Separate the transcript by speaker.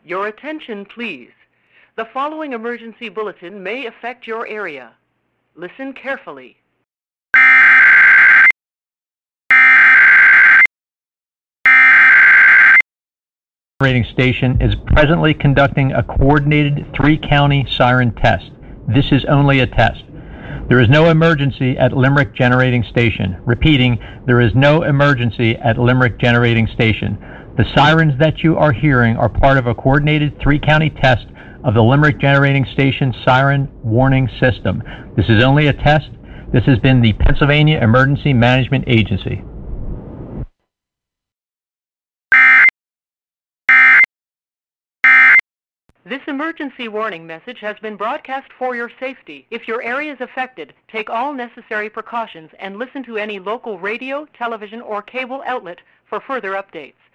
Speaker 1: Your attention, please. The following emergency bulletin may affect your area. Listen carefully.
Speaker 2: Generating station is presently conducting a coordinated 3-county siren test. This is only a test. There is no emergency at Limerick Generating Station. Repeating, there is no emergency at Limerick Generating Station. The sirens that you are hearing are part of a coordinated 3-county test of the Limerick Generating Station siren warning system. This is only a test. This has been the Pennsylvania Emergency Management Agency.
Speaker 1: This emergency warning message has been broadcast for your safety. If your area is affected, take all necessary precautions and listen to any local radio, television, or cable outlet for further updates.